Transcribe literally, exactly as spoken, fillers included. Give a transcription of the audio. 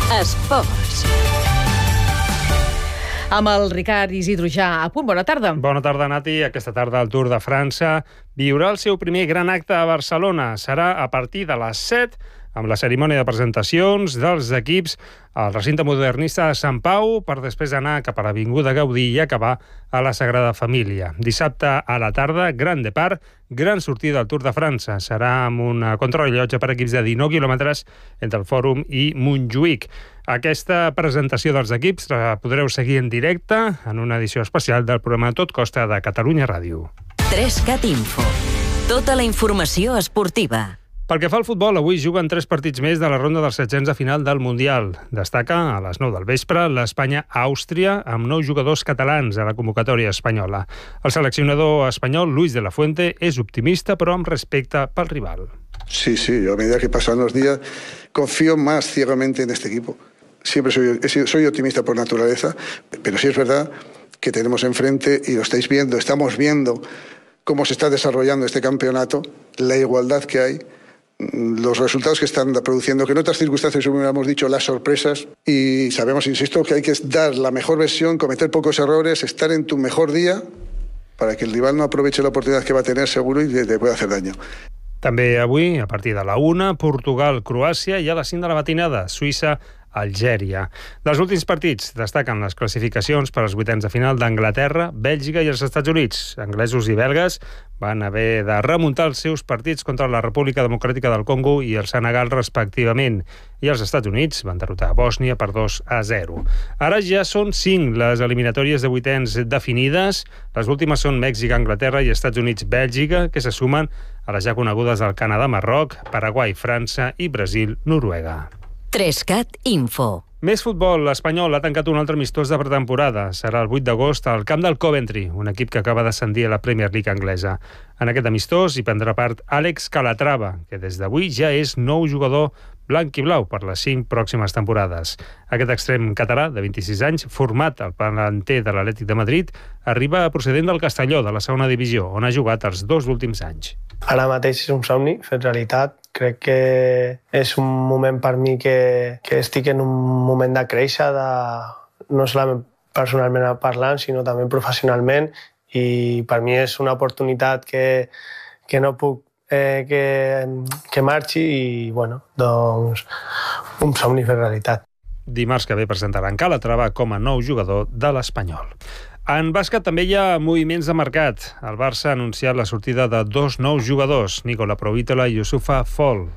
Esports. Amb el Ricard Isidro ja a punt. Bona tarda. Bona tarda, Nati. Aquesta tarda el Tour de França viurà el seu primer gran acte a Barcelona. Serà a partir de les set, amb la cerimònia de presentacions dels equips al recinte modernista de Sant Pau, per després anar cap a l'Avinguda Gaudí i acabar a la Sagrada Família. Dissabte a la tarda, gran depart, gran sortida al Tour de França. Serà amb una contrarellotge per equips de dinou quilòmetres entre el Fòrum i Montjuïc. Aquesta presentació dels equips la podreu seguir en directe en una edició especial del programa Tot Costa de Catalunya Ràdio. tres cat Info. Tota la informació esportiva. Pel que fa al futbol, avui juguen tres partits més de la ronda dels setzents de final del Mundial. Destaca a les nou del vespre l'Espanya-Àustria amb nou jugadors catalans a la convocatòria espanyola. El seleccionador espanyol, Luis de la Fuente, és optimista però amb respecte pel rival. Sí, sí, yo a medida que pasan los días confío más ciegamente en este equipo. Siempre soy, soy optimista por naturaleza, pero sí es verdad que tenemos enfrente, y lo estáis viendo, estamos viendo cómo se está desarrollando este campeonato, la igualdad que hay, los resultados que están produciendo, que en otras circunstancias hubiéramos dicho las sorpresas, y sabemos, insisto, que hay que dar la mejor versión, cometer pocos errores, estar en tu mejor día para que el rival no aproveche la oportunidad que va a tener seguro y te pueda hacer daño. També avui, a partir de la una, Portugal-Croàcia, i a les cinc de la matinada, Suïssa-Algèria. Dels últims partits destaquen les classificacions per als vuitens de final d'Anglaterra, Bèlgica i els Estats Units. Anglesos i belgues van haver de remuntar els seus partits contra la República Democràtica del Congo i el Senegal, respectivament. I els Estats Units van derrotar Bòsnia per dos a zero. Ara ja són cinc les eliminatòries de vuitens definides. Les últimes són Mèxic-Anglaterra i Estats Units-Bèlgica, que se sumen a les ja conegudes del Canadà-Marroc, Paraguai-França i Brasil-Noruega. tres cat Info. Més futbol. L'Espanyol ha tancat un altre amistós de pretemporada. Serà el vuit d'agost al camp del Coventry, un equip que acaba d'ascendir a la Premier League anglesa. En aquest amistós hi prendrà part Àlex Calatrava, que des d'avui ja és nou jugador blanc i blau per les cinc pròximes temporades. Aquest extrem català, de vint-i-sis anys, format al planter de l'Atlètic de Madrid, arriba procedent del Castelló, de la segona divisió, on ha jugat els dos últims anys. Ara mateix és un somni fet realitat. Crec que és un moment per mi que, que estic en un moment de créixer, de, no solament personalment parlant, sinó també professionalment, i per mi és una oportunitat que, que no puc eh, que, que marxi, i bueno, doncs un somni fet realitat. Dimarts que ve presentaran Calatrava com a nou jugador de l'Espanyol. En bàsquet també hi ha moviments de mercat. El Barça ha anunciat la sortida de dos nous jugadors, Nicola Provítola i Youssoufa Fall.